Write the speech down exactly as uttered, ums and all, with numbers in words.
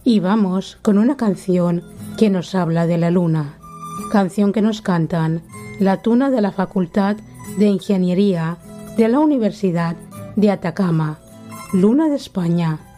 Y vamos con una canción que nos habla de la luna. Canción que nos cantan la Tuna de la Facultad de Ingeniería de la Universidad de Atacama. Luna de España,